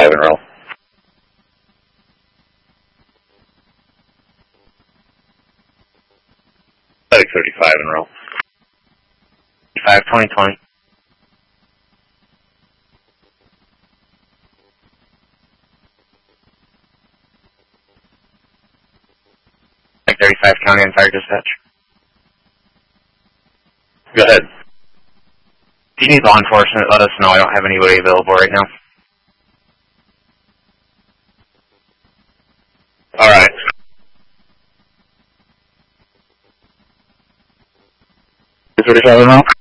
35 in row. Static 35 in row. 35, 2020. Static 35, County and Fire Dispatch. Go ahead. If you need law enforcement, let us know. I don't have anybody available right now. All right. Is 37 now?